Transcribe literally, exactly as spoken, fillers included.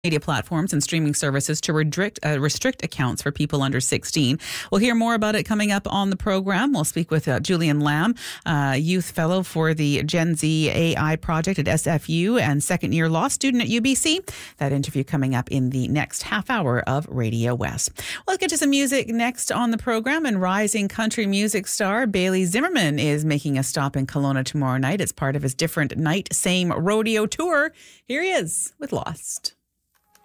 media platforms and streaming services to restrict, uh, restrict accounts for people under sixteen. We'll hear more about it coming up on the program. We'll speak with uh, Julian Lamb, uh, youth fellow for the Gen Z A I project at S F U and second year law student at U B C. That interview coming up in the next half hour of Radio West. Well, let's get to some music next on the program. And rising country music star Bailey Zimmerman is making a stop in Kelowna tomorrow night. It's part of his Different Night, Same Rodeo tour. Here he is with Lost.